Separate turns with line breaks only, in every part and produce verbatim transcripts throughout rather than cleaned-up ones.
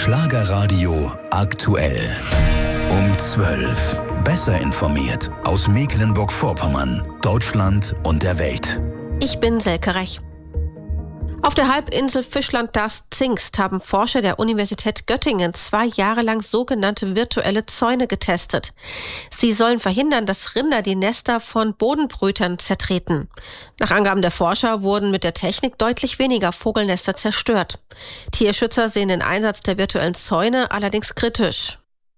Schlagerradio aktuell. Um zwölf. Besser informiert aus Mecklenburg-Vorpommern, Deutschland und der Welt.
Ich bin Selke Rech. Auf der Halbinsel Fischland-Darß-Zingst haben Forscher der Universität Göttingen zwei Jahre lang sogenannte virtuelle Zäune getestet. Sie sollen verhindern, dass Rinder die Nester von Bodenbrütern zertreten. Nach Angaben der Forscher wurden mit der Technik deutlich weniger Vogelnester zerstört. Tierschützer sehen den Einsatz der virtuellen Zäune allerdings kritisch.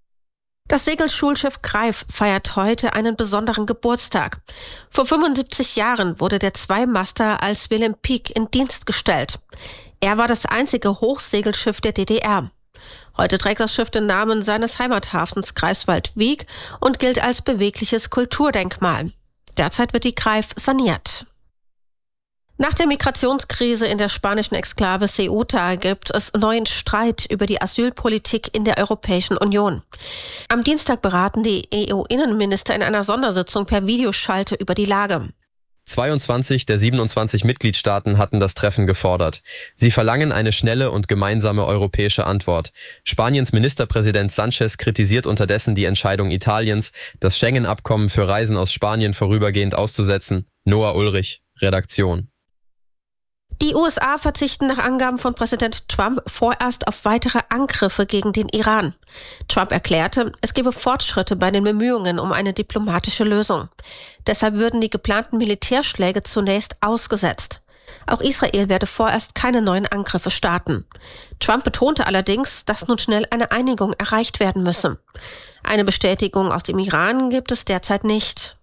Das Segelschulschiff Greif feiert heute einen besonderen Geburtstag. Vor fünfundsiebzig Jahren wurde der Zweimaster als Willem Pieck in Dienst gestellt. Er war das einzige Hochsegelschiff der D D R. Heute trägt das Schiff den Namen seines Heimathafens Greifswald-Wiek und gilt als bewegliches Kulturdenkmal. Derzeit wird die Greif saniert. Nach der Migrationskrise in der spanischen Exklave Ceuta gibt es neuen Streit über die Asylpolitik in der Europäischen Union. Am Dienstag beraten die E U-Innenminister in einer Sondersitzung per Videoschalte über die Lage.
zweiundzwanzig der siebenundzwanzig Mitgliedstaaten hatten das Treffen gefordert. Sie verlangen eine schnelle und gemeinsame europäische Antwort. Spaniens Ministerpräsident Sánchez kritisiert unterdessen die Entscheidung Italiens, das Schengen-Abkommen für Reisen aus Spanien vorübergehend auszusetzen. Noah Ulrich, Redaktion.
Die U S A verzichten nach Angaben von Präsident Trump vorerst auf weitere Angriffe gegen den Iran. Trump erklärte, es gebe Fortschritte bei den Bemühungen um eine diplomatische Lösung. Deshalb würden die geplanten Militärschläge zunächst ausgesetzt. Auch Israel werde vorerst keine neuen Angriffe starten. Trump betonte allerdings, dass nun schnell eine Einigung erreicht werden müsse. Eine Bestätigung aus dem Iran gibt es derzeit nicht.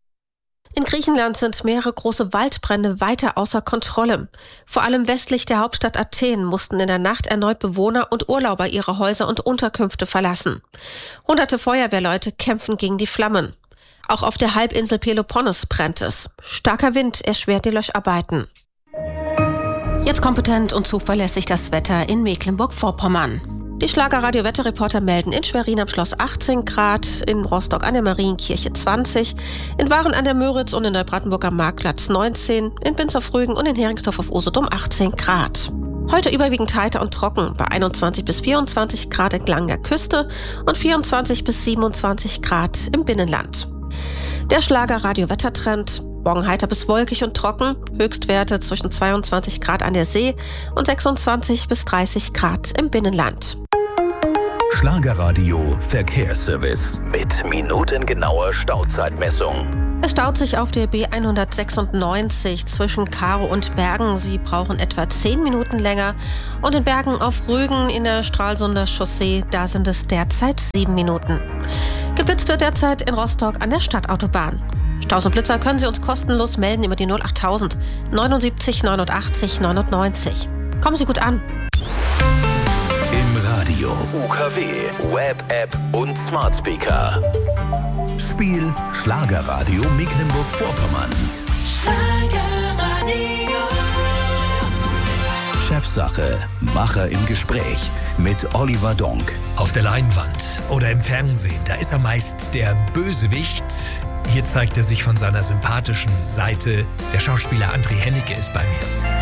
In Griechenland sind mehrere große Waldbrände weiter außer Kontrolle. Vor allem westlich der Hauptstadt Athen mussten in der Nacht erneut Bewohner und Urlauber ihre Häuser und Unterkünfte verlassen. Hunderte Feuerwehrleute kämpfen gegen die Flammen. Auch auf der Halbinsel Peloponnes brennt es. Starker Wind erschwert die Löscharbeiten. Jetzt kompetent und zuverlässig das Wetter in Mecklenburg-Vorpommern. Die Schlagerradio-Wetterreporter melden in Schwerin am Schloss achtzehn Grad, in Rostock an der Marienkirche zwanzig, in Waren an der Müritz und in Neubrandenburg am Marktplatz neunzehn, in Binz auf Rügen und in Heringsdorf auf Usedom achtzehn Grad. Heute überwiegend heiter und trocken, bei einundzwanzig bis vierundzwanzig Grad entlang der Küste und vierundzwanzig bis siebenundzwanzig Grad im Binnenland. Der Schlagerradio-Wettertrend: morgen heiter bis wolkig und trocken, Höchstwerte zwischen zweiundzwanzig Grad an der See und sechsundzwanzig bis dreißig Grad im Binnenland.
Schlagerradio Verkehrsservice mit minutengenauer Stauzeitmessung.
Es staut sich auf der B hundertsechsundneunzig zwischen Karow und Bergen. Sie brauchen etwa zehn Minuten länger. Und in Bergen auf Rügen in der Stralsunder Chaussee, da sind es derzeit sieben Minuten. Geblitzt wird derzeit in Rostock an der Stadtautobahn. Staus und Blitzer können Sie uns kostenlos melden über die null achttausend neunundsiebzig neunundachtzig neunundneunzig. Kommen Sie gut an.
Im Radio, U K W, Web-App und Smart Speaker. Spiel Schlagerradio Mecklenburg-Vorpommern.
Schlagerradio.
Chefsache, Macher im Gespräch mit Oliver Donk.
Auf der Leinwand oder im Fernsehen, da ist er meist der Bösewicht. Hier zeigt er sich von seiner sympathischen Seite. Der Schauspieler André Hennecke ist bei mir.